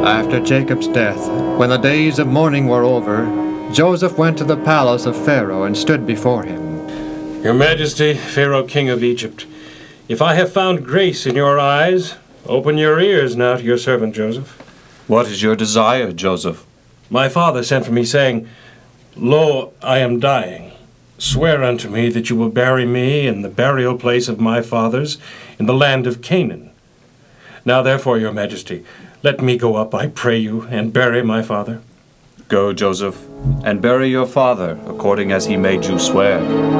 After Jacob's death, when the days of mourning were over, Joseph went to the palace of Pharaoh and stood before him. Your Majesty, Pharaoh, King of Egypt, if I have found grace in your eyes, open your ears now to your servant Joseph. What is your desire, Joseph? My father sent for me, saying, Lo, I am dying. Swear unto me that you will bury me in the burial place of my fathers in the land of Canaan. Now therefore, your Majesty, let me go up, I pray you, and bury my father. Go, Joseph, and bury your father according as he made you swear.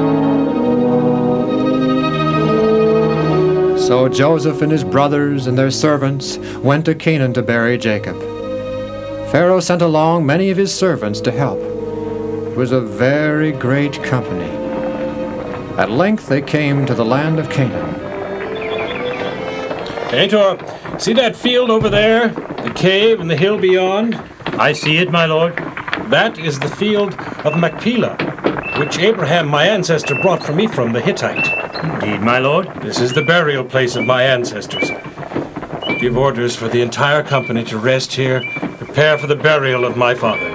So Joseph and his brothers and their servants went to Canaan to bury Jacob. Pharaoh sent along many of his servants to help. It was a very great company. At length they came to the land of Canaan. Hathor, see that field over there? The cave and the hill beyond? I see it, my lord. That is the field of Machpelah, which Abraham, my ancestor, brought from Ephraim the Hittite. Indeed, my lord. This is the burial place of my ancestors. Give orders for the entire company to rest here, prepare for the burial of my father.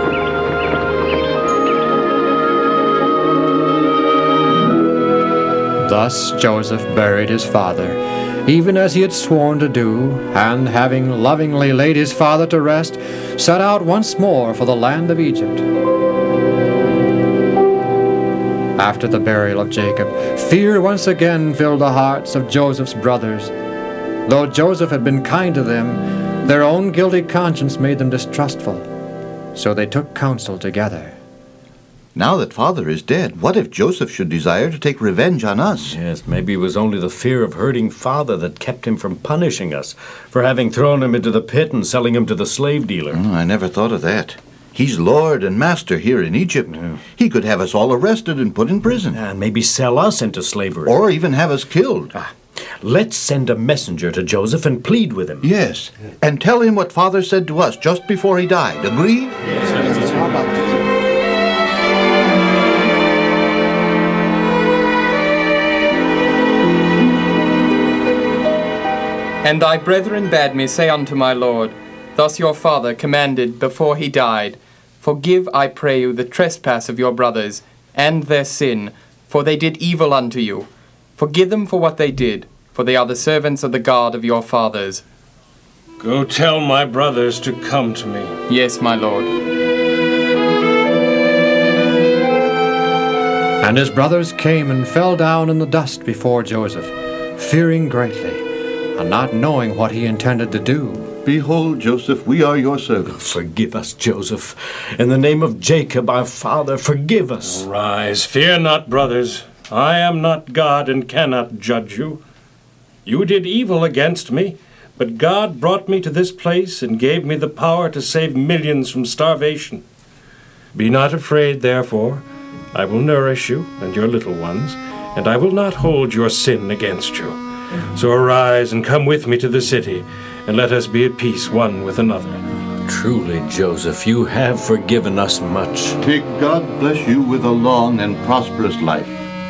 Thus Joseph buried his father, even as he had sworn to do, and having lovingly laid his father to rest, set out once more for the land of Egypt. After the burial of Jacob, fear once again filled the hearts of Joseph's brothers. Though Joseph had been kind to them, their own guilty conscience made them distrustful. So they took counsel together. Now that father is dead, what if Joseph should desire to take revenge on us? Yes, maybe it was only the fear of hurting father that kept him from punishing us for having thrown him into the pit and selling him to the slave dealer. I never thought of that. He's lord and master here in Egypt. Yeah. He could have us all arrested and put in prison. And maybe sell us into slavery. Or even have us killed. Let's send a messenger to Joseph and plead with him. Yes, and tell him what father said to us just before he died. Agreed? Yes. How about this? And thy brethren bade me say unto my lord, Thus your father commanded before he died, Forgive, I pray you, the trespass of your brothers, and their sin, for they did evil unto you. Forgive them for what they did, for they are the servants of the God of your fathers. Go tell my brothers to come to me. Yes, my lord. And his brothers came and fell down in the dust before Joseph, fearing greatly, and not knowing what he intended to do. Behold, Joseph, we are your servants. Forgive us, Joseph. In the name of Jacob, our father, forgive us. Arise, fear not, brothers. I am not God and cannot judge you. You did evil against me, but God brought me to this place and gave me the power to save millions from starvation. Be not afraid, therefore. I will nourish you and your little ones, and I will not hold your sin against you. So arise and come with me to the city, and let us be at peace one with another. Truly, Joseph, you have forgiven us much. May God bless you with a long and prosperous life.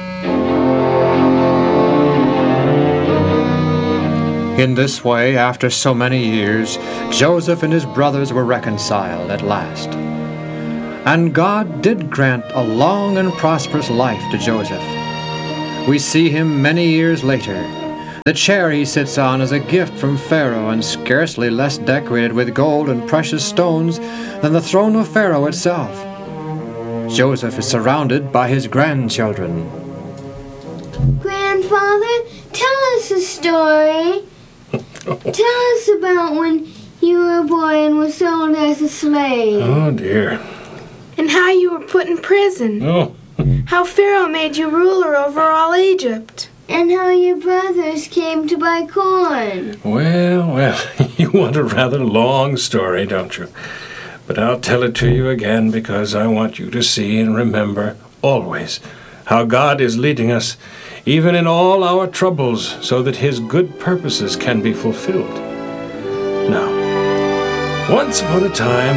In this way, after so many years, Joseph and his brothers were reconciled at last. And God did grant a long and prosperous life to Joseph. We see him many years later. The chair he sits on is a gift from Pharaoh, and scarcely less decorated with gold and precious stones than the throne of Pharaoh itself. Joseph is surrounded by his grandchildren. Grandfather, tell us a story. Tell us about when you were a boy and were sold as a slave. Oh, dear. And how you were put in prison. Oh. How Pharaoh made you ruler over all Egypt. And how your brothers came to buy corn. Well, you want a rather long story, don't you? But I'll tell it to you again because I want you to see and remember always how God is leading us, even in all our troubles, so that His good purposes can be fulfilled. Now, once upon a time,